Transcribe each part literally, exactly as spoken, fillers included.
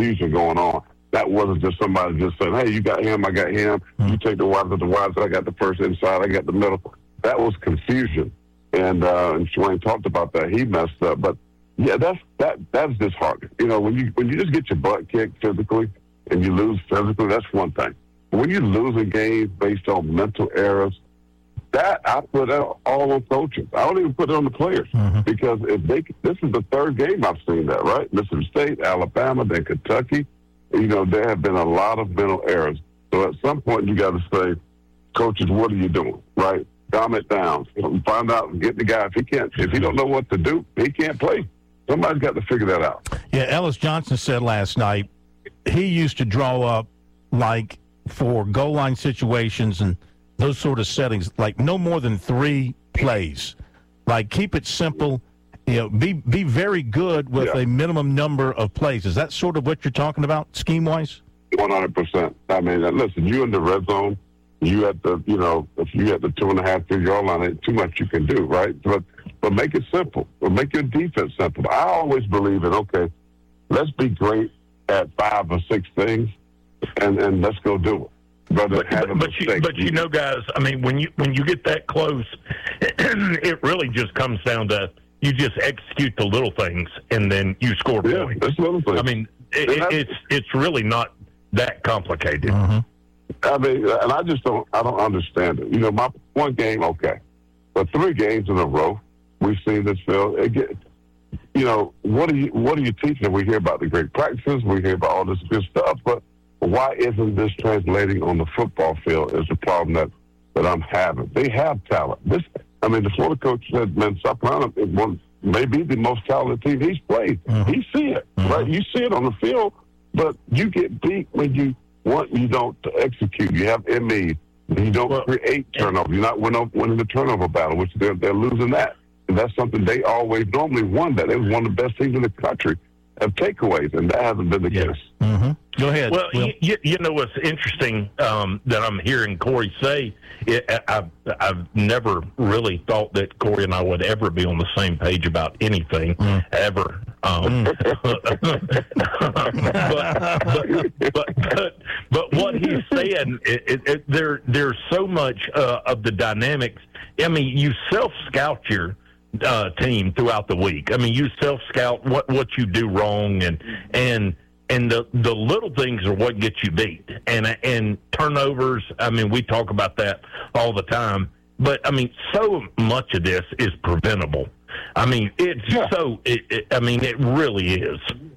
confusion going on. That wasn't just somebody just saying, hey, you got him, I got him. Mm-hmm. You take the wide to the wide side, I got the first inside, I got the middle. That was confusion. And, uh, and Swain talked about that. He messed up. But, yeah, that's that that's disheartening. You know, when you when you just get your butt kicked physically and you lose physically, that's one thing. But when you lose a game based on mental errors, that I put out all on coaches. I don't even put it on the players mm-hmm. because if they this is the third game I've seen that, right? Mississippi State, Alabama, then Kentucky. You know, there have been a lot of mental errors. So at some point you got to say, coaches, what are you doing, right? Calm it down. Find out and get the guy. If he can't, if he don't know what to do, he can't play. Somebody's got to figure that out. Yeah, Ellis Johnson said last night he used to draw up, like, for goal line situations and those sort of settings, like no more than three plays. Like, keep it simple. You know, be be very good with yeah. a minimum number of plays. Is that sort of what you're talking about, scheme-wise? one hundred percent. I mean, listen, you in the red zone, you at the, you know, if you at the two and a half, three yard line, ain't too much you can do, right? But but make it simple. Or make your defense simple. I always believe in, okay, let's be great at five or six things, and, and let's go do it. But, but, but, you, but you know, guys, I mean, when you when you get that close, it really just comes down to you just execute the little things, and then you score yeah, points. That's little things. I mean, it, it's it's really not that complicated. Mm-hmm. I mean, and I just don't, I don't understand it. You know, my one game, okay, but three games in a row, we've seen this field. It get, you know, what are you, what are you teaching? We hear about the great practices, we hear about all this good stuff, but why isn't this translating on the football field? Is the problem that, that I'm having. They have talent. This, I mean, the Florida coach said, man, South Carolina is one, maybe the most talented team he's played. Mm-hmm. He see it, mm-hmm. right? You see it on the field, but you get beat when you. One, you don't execute. You have M E. You don't well, create turnover. You're not winning, winning the turnover battle, which they're, they're losing that. And that's something they always normally won that. They was one of the best teams in the country of takeaways, and that hasn't been the yeah. case. Mm-hmm. Go ahead. Well, you, you know what's interesting um, that I'm hearing Corey say, it, I've, I've never really thought that Corey and I would ever be on the same page about anything, mm. ever. Um, mm. but, but, but, but, but what he's saying, it, it, it, there, there's so much uh, of the dynamics. I mean, you self-scout your uh, team throughout the week. I mean, you self-scout what, what you do wrong, and and and the the little things are what get you beat. And and turnovers, I mean, we talk about that all the time. But, I mean, so much of this is preventable. I mean, it's yeah. so, it, it, I mean, it really is.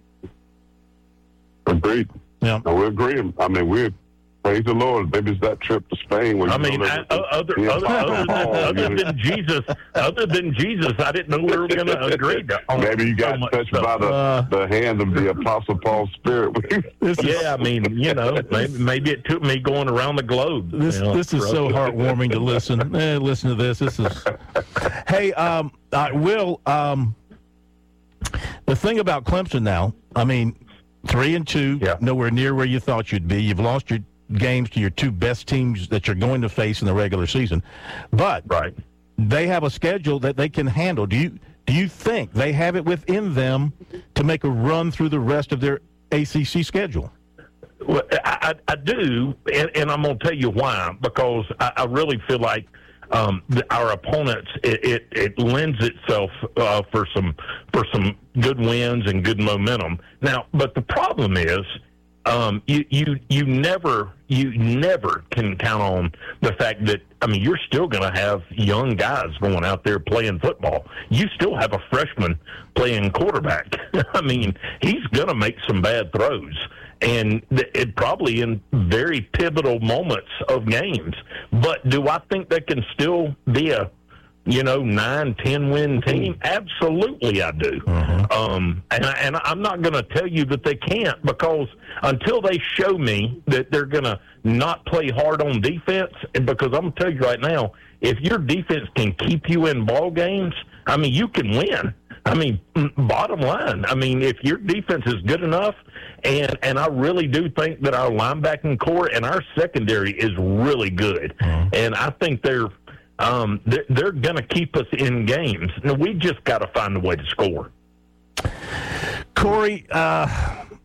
Agreed. Yeah. No, we agree. I mean, we're, praise the Lord, maybe it's that trip to Spain. Where I mean, I, other, yeah. other, other, than, other than Jesus, other than Jesus, I didn't know we were going to agree to on Maybe you got so touched stuff. by the, uh, the hand of the Apostle Paul's Spirit. Yeah, I mean, you know, maybe, maybe it took me going around the globe. This you know, this is so heartwarming to listen. Eh, listen to this. This is. Hey, um, uh, Will. Um, the thing about Clemson now, I mean, three and two, yeah. nowhere near where you thought you'd be. You've lost your games to your two best teams that you're going to face in the regular season, but right. they have a schedule that they can handle. Do you do you think they have it within them to make a run through the rest of their A C C schedule? Well, I, I do, and, and I'm going to tell you why. Because I, I really feel like um, the, our opponents, it, it, it lends itself uh, for some for some good wins and good momentum. Now, but the problem is, um, you you you never you never can count on the fact that, I mean, you're still going to have young guys going out there playing football. You still have a freshman playing quarterback. I mean, he's going to make some bad throws. And it probably in very pivotal moments of games. But do I think they can still be a, you know, nine, ten win team? Absolutely, I do. Mm-hmm. Um, and, I, and I'm not going to tell you that they can't, because until they show me that they're going to not play hard on defense, and because I'm going to tell you right now, if your defense can keep you in ball games, I mean, you can win. I mean, bottom line, I mean, if your defense is good enough, and, and I really do think that our linebacking core and our secondary is really good, mm-hmm. and I think they're um, they're, they're going to keep us in games. Now, we just got to find a way to score. Corey, uh,